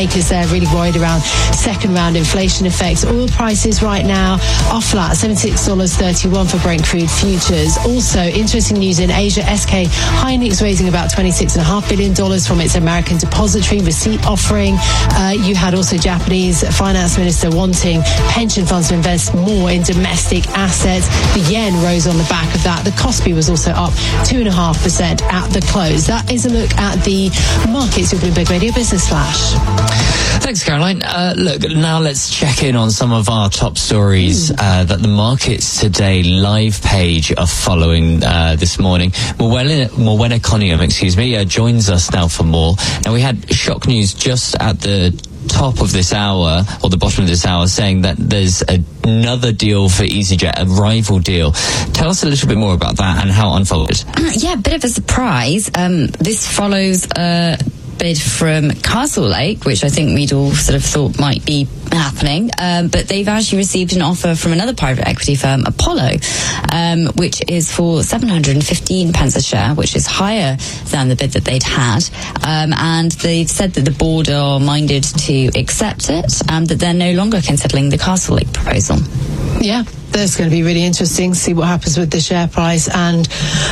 Because they're really worried around second round inflation effects. Oil prices right now are flat, $76.31 for Brent crude futures. Also, interesting news in Asia, SK Hynix raising about $26.5 billion from its American depository receipt offering. You had also Japanese finance minister wanting pension funds to invest more in domestic assets. The yen rose on the back of that. The Kospi was also up 2.5% at the close. That is a look at the markets. Your Bloomberg Radio Business Flash. Thanks, Caroline. Look, now let's check in on some of our top stories that the Markets Today live page are following this morning. Morwenna Coniam, joins us now for more. Now, we had shock news just at the top of this hour, or the bottom of this hour, saying that there's another deal for EasyJet, a rival deal. Tell us a little bit more about that and how it unfolded. Yeah, a bit of a surprise. This follows a bid from Castlelake, which I think we'd all sort of thought might be happening, but they've actually received an offer from another private equity firm, Apollo, which is for 715 pence a share, which is higher than the bid that they'd had, and they've said that the board are minded to accept it and that they're no longer considering the Castlelake proposal. Yeah, that's going to be really interesting to see what happens with the share price and,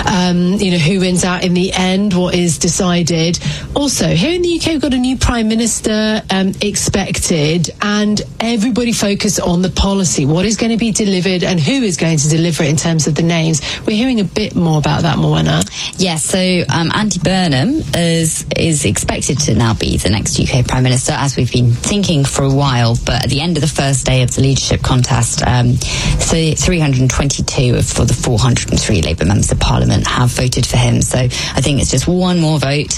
who wins out in the end, what is decided. Also, here in the UK, we've got a new Prime Minister expected, and everybody focused on the policy. What is going to be delivered and who is going to deliver it in terms of the names? We're hearing a bit more about that, Morwenna. Yes, so Andy Burnham is expected to now be the next UK Prime Minister, as we've been thinking for a while, but at the end of the first day of the leadership contest, so 322 for the 403 Labour members of Parliament have voted for him. So I think it's just one more vote,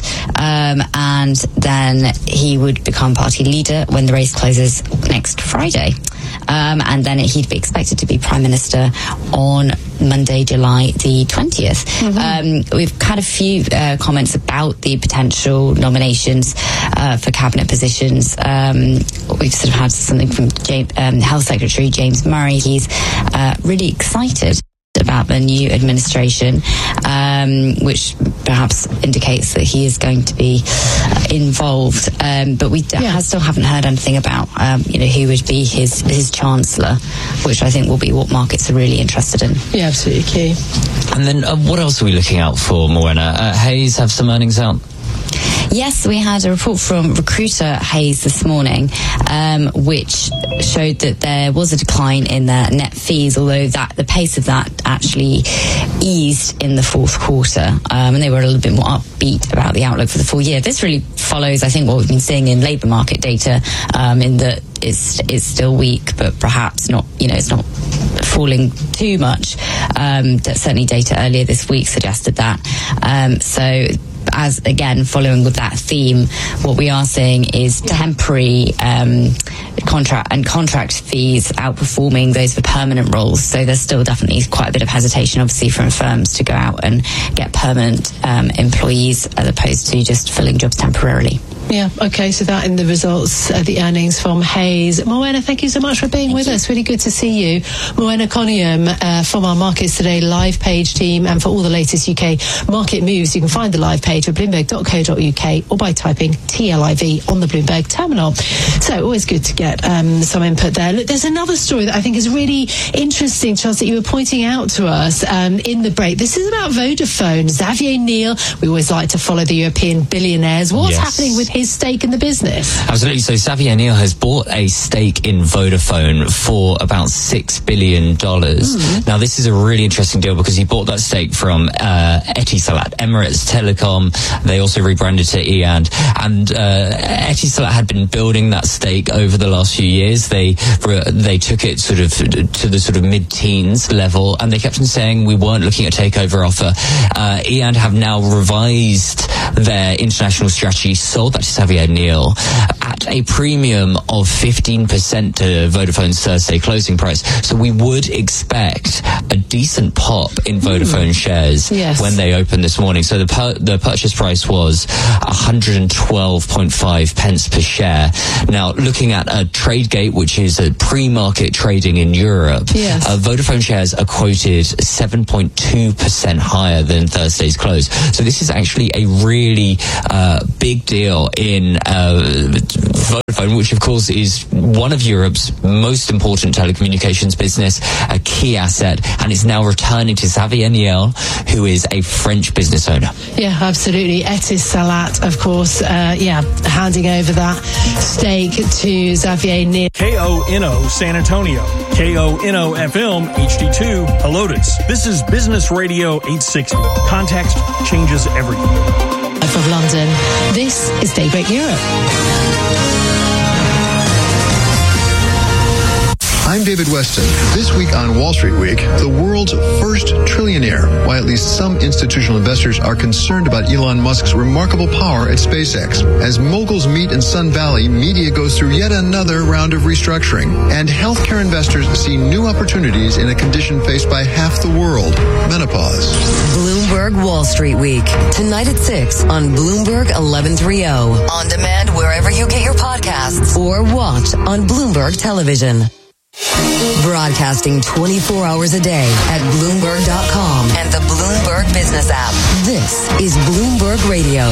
and then he would become party leader when the race closes next Friday. And then he'd be expected to be Prime Minister on Monday, July the 20th. Mm-hmm. We've had a few comments about the potential nominations for cabinet positions. We've sort of had something from Health Secretary James Murray. He's really excited about the new administration, which perhaps indicates that he is going to be involved. But we still haven't heard anything about, who would be his chancellor, which I think will be what markets are really interested in. Yeah, absolutely key. And then what else are we looking out for, Morwenna? Hays have some earnings out? Yes, we had a report from Recruiter Hays this morning, which showed that there was a decline in their net fees, although the pace of that actually eased in the fourth quarter, and they were a little bit more upbeat about the outlook for the full year. This really follows, I think, what we've been seeing in labour market data, in that it's still weak, but perhaps not, it's not falling too much. Certainly data earlier this week suggested that. So as again, following with that theme, what we are seeing is temporary contract fees outperforming those for permanent roles. So there's still definitely quite a bit of hesitation, obviously, from firms to go out and get permanent employees as opposed to just filling jobs temporarily. Yeah, okay, so that in the results, the earnings from Hays. Morwenna, thank you so much for being with us. Really good to see you. Morwenna Coniam from our Markets Today live page team, and for all the latest UK market moves, you can find the live page at bloomberg.co.uk or by typing TLIV on the Bloomberg terminal. So always good to get some input there. Look, there's another story that I think is really interesting, Charles, that you were pointing out to us in the break. This is about Vodafone. Xavier Niel, we always like to follow the European billionaires. What's happening with his stake in the business? Absolutely. So Xavier Niel has bought a stake in Vodafone for about $6 billion. Now, this is a really interesting deal because he bought that stake from Etisalat, Emirates Telecom. They also rebranded to EAND. And Etisalat had been building that stake over the last few years. They took it sort of to the sort of mid-teens level, and they kept on saying we weren't looking at a takeover offer. EAND have now revised their international strategy, sold that to Xavier Niel at a premium of 15% to Vodafone's Thursday closing price. So we would expect a decent pop in Vodafone shares when they open this morning. So the purchase price was 112.5 pence per share. Now, looking at a TradeGate, which is a pre-market trading in Europe, Vodafone shares are quoted 7.2% higher than Thursday's close. So this is actually a really big deal in Vodafone, which of course is one of Europe's most important telecommunications business, a key asset, and it's now returning to Xavier Niel, who is a French business owner. Yeah, absolutely. Etisalat, of course, handing over that stake to Xavier Niel. KONO San Antonio, KONO FM HD2 Helotes. This is Business Radio 860. Context changes everything. From London, this is Daybreak Europe. I'm David Weston. This week on Wall Street Week, the world's first trillionaire. Why at least some institutional investors are concerned about Elon Musk's remarkable power at SpaceX. As moguls meet in Sun Valley, media goes through yet another round of restructuring. And healthcare investors see new opportunities in a condition faced by half the world, menopause. Bloomberg Wall Street Week. Tonight at 6 on Bloomberg 1130. On demand wherever you get your podcasts or watch on Bloomberg Television. Broadcasting 24 hours a day at Bloomberg.com and the Bloomberg Business app. This is Bloomberg Radio.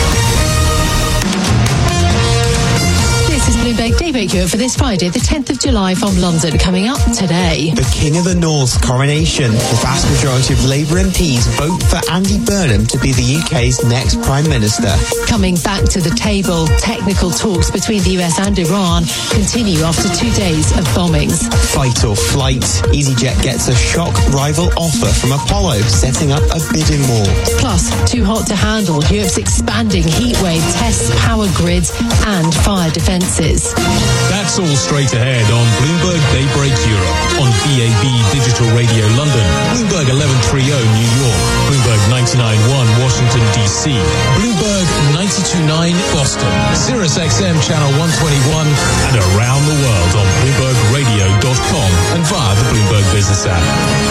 This is Bloomberg Daybreak Europe for this Friday, the 10th of July from London. Coming up today, the King of the North's coronation. The vast majority of Labour MPs vote for Andy Burnham to be the UK's next Prime Minister. Coming back to the table, technical talks between the US and Iran continue after 2 days of bombings. Fight or flight. EasyJet gets a shock rival offer from Apollo, setting up a bidding war. Plus, too hot to handle. Europe's expanding heatwave tests power grids and fire defences. That's all straight ahead on Bloomberg Daybreak Europe, on BAB Digital Radio London, Bloomberg 1130 New York, Bloomberg 99.1 Washington DC, Bloomberg 92.9 Boston, Sirius XM Channel 121, and around the world on BloombergRadio.com and via the Bloomberg Business app.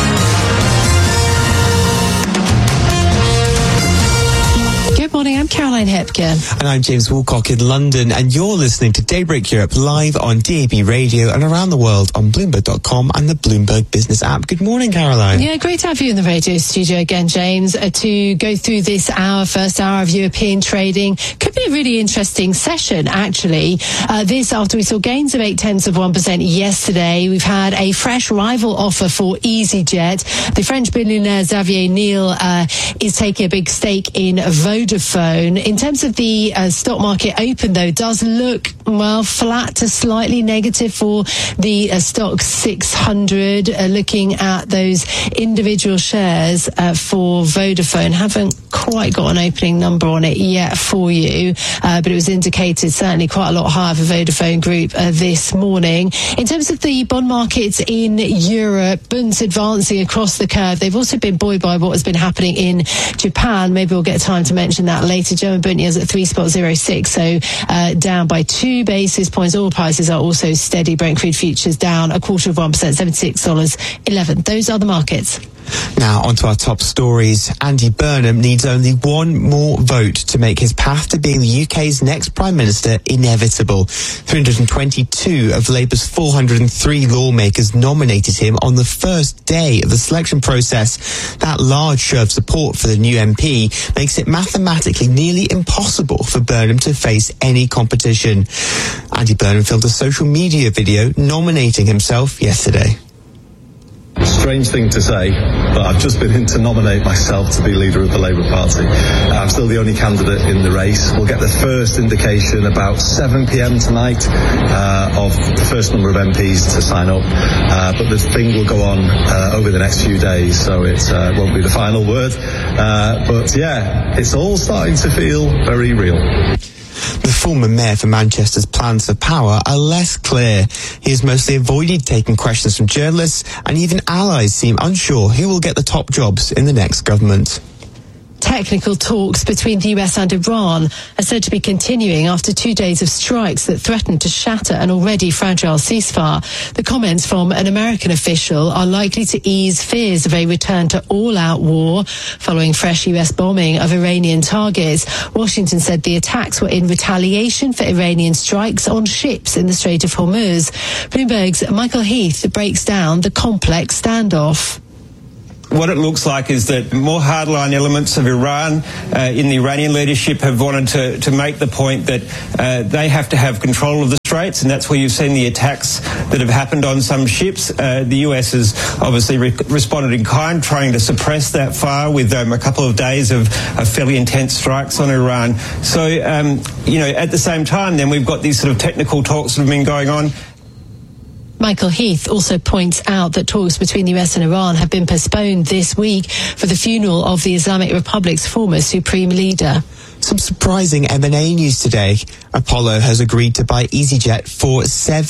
Good morning, I'm Caroline Hepker. And I'm James Woolcock in London, and you're listening to Daybreak Europe live on DAB Radio and around the world on Bloomberg.com and the Bloomberg Business app. Good morning, Caroline. Yeah, great to have you in the radio studio again, James, to go through this first hour of European trading. Could be a really interesting session, actually. This after we saw gains of 0.8% yesterday. We've had a fresh rival offer for EasyJet. The French billionaire Xavier Niel is taking a big stake in Vodafone. In terms of the stock market open, though, does look, well, flat to slightly negative for the stock 600. Looking at those individual shares for Vodafone, haven't quite got an opening number on it yet for you, but it was indicated certainly quite a lot higher for Vodafone Group this morning. In terms of the bond markets in Europe, bonds advancing across the curve. They've also been buoyed by what has been happening in Japan. Maybe we'll get time to mention that later. German Bund yields at 3.06, so down by 2 basis points. Oil prices are also steady. Brent crude futures down 0.25%, $76.11. Those are the markets. Now, onto our top stories. Andy Burnham needs only one more vote to make his path to being the UK's next Prime Minister inevitable. 322 of Labour's 403 lawmakers nominated him on the first day of the selection process. That large show of support for the new MP makes it mathematically nearly impossible for Burnham to face any competition. Andy Burnham filmed a social media video nominating himself yesterday. Strange thing to say, but I've just been in to nominate myself to be leader of the Labour Party. I'm still the only candidate in the race. We'll get the first indication about 7 p.m. tonight of the first number of MPs to sign up, but the thing will go on over the next few days, so it won't be the final word. But yeah, it's all starting to feel very real. The former mayor for Manchester's plans for power are less clear. He has mostly avoided taking questions from journalists, and even allies seem unsure who will get the top jobs in the next government. Technical talks between the US and Iran are said to be continuing after 2 days of strikes that threatened to shatter an already fragile ceasefire. The comments from an American official are likely to ease fears of a return to all-out war following fresh US bombing of Iranian targets. Washington said the attacks were in retaliation for Iranian strikes on ships in the Strait of Hormuz. Bloomberg's Michael Heath breaks down the complex standoff. What it looks like is that more hardline elements of Iran in the Iranian leadership have wanted to make the point that they have to have control of the Straits, and that's where you've seen the attacks that have happened on some ships. The US has obviously responded in kind, trying to suppress that fire with a couple of days of fairly intense strikes on Iran. So, at the same time, then we've got these sort of technical talks that have been going on. Michael Heath also points out that talks between the US and Iran have been postponed this week for the funeral of the Islamic Republic's former supreme leader. Some surprising M&A news today. Apollo has agreed to buy EasyJet for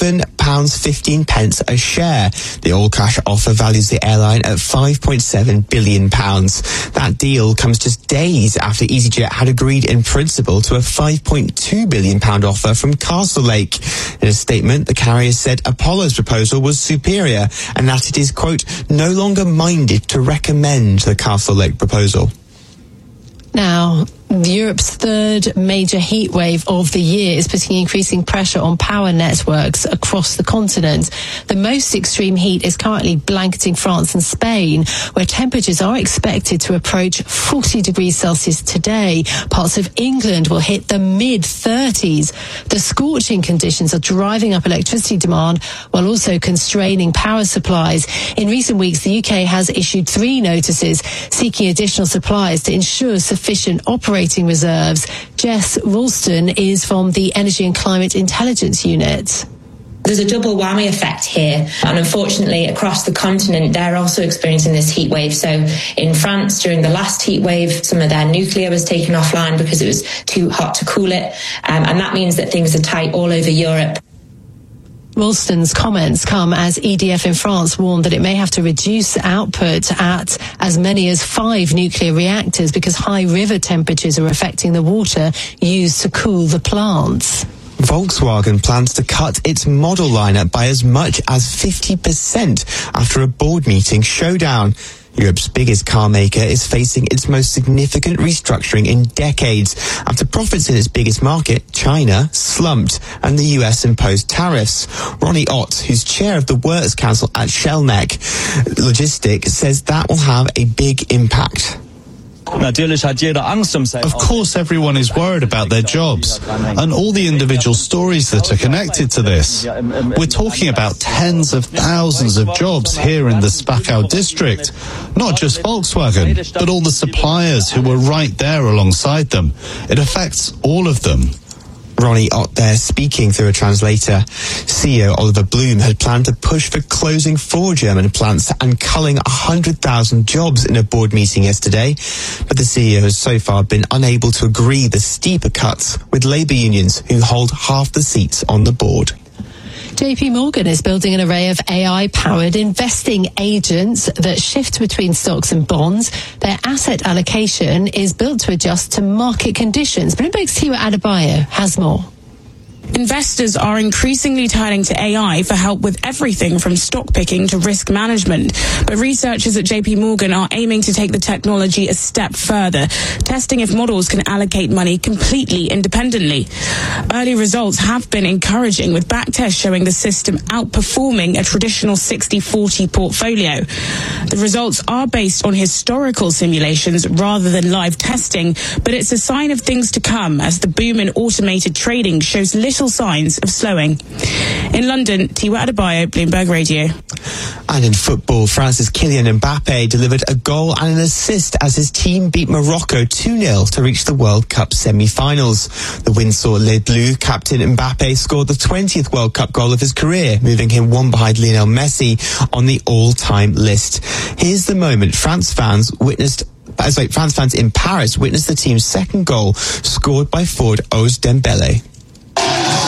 £7.15 a share. The all-cash offer values the airline at £5.7 billion. That deal comes just days after EasyJet had agreed in principle to a £5.2 billion offer from Castlelake. In a statement, the carrier said Apollo's proposal was superior and that it is, quote, no longer minded to recommend the Castlelake proposal. Now, Europe's third major heat wave of the year is putting increasing pressure on power networks across the continent. The most extreme heat is currently blanketing France and Spain, where temperatures are expected to approach 40 degrees Celsius today. Parts of England will hit the mid-30s. The scorching conditions are driving up electricity demand while also constraining power supplies. In recent weeks, the UK has issued 3 notices seeking additional supplies to ensure sufficient operating reserves. Jess Ralston is from the Energy and Climate Intelligence Unit. There's a double whammy effect here, and unfortunately across the continent they're also experiencing this heat wave. So in France during the last heat wave, some of their nuclear was taken offline because it was too hot to cool it, and that means that things are tight all over Europe. Ralston's comments come as EDF in France warned that it may have to reduce output at as many as 5 nuclear reactors because high river temperatures are affecting the water used to cool the plants. Volkswagen plans to cut its model lineup by as much as 50% after a board meeting showdown. Europe's biggest car maker is facing its most significant restructuring in decades after profits in its biggest market, China, slumped and the US imposed tariffs. Ronnie Ott, who's chair of the Works Council at Shellneck Logistics, says that will have a big impact. Of course, everyone is worried about their jobs and all the individual stories that are connected to this. We're talking about tens of thousands of jobs here in the Spachau district, not just Volkswagen, but all the suppliers who were right there alongside them. It affects all of them. Ronnie Ott there speaking through a translator. CEO Oliver Bloom had planned to push for closing 4 German plants and culling 100,000 jobs in a board meeting yesterday. But the CEO has so far been unable to agree the steeper cuts with labour unions who hold half the seats on the board. JP Morgan is building an array of AI-powered investing agents that shift between stocks and bonds. Their asset allocation is built to adjust to market conditions. Bloomberg's Tiwa Adebayo has more. Investors are increasingly turning to AI for help with everything from stock picking to risk management. But researchers at JP Morgan are aiming to take the technology a step further, testing if models can allocate money completely independently. Early results have been encouraging, with backtests showing the system outperforming a traditional 60-40 portfolio. The results are based on historical simulations rather than live testing, but it's a sign of things to come as the boom in automated trading shows little signs of slowing. In London, Tiwa Adebayo, Bloomberg Radio. And in football, France's Kylian Mbappe delivered a goal and an assist as his team beat Morocco 2-0 to reach the World Cup semi-finals. The win saw Les Bleus captain Mbappe scored the 20th World Cup goal of his career, moving him 1 behind Lionel Messi on the all-time list. Here's the moment France fans in Paris witnessed the team's second goal, scored by forward Ousmane Dembélé.